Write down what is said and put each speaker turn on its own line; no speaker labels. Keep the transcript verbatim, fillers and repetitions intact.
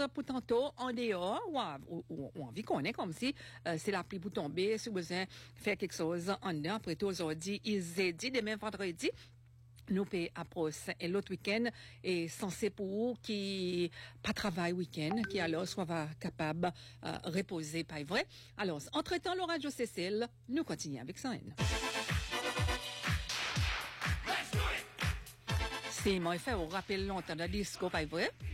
pour tantôt en dehors ou, ou, ou, ou envie qu'on est comme si euh, c'est la pluie pour tomber, si vous besoin faire quelque chose en dehors. Après tout, aujourd'hui, ils est dit demain vendredi. Nous payons après et l'autre week-end est censé pour vous qui pas travail week-end, qui alors soit va capable euh, reposer, pas vrai? Alors, entre-temps, le radio Cécile, nous continuons avec ça. C'est moi fait au rappel longtemps de disco, pas vrai?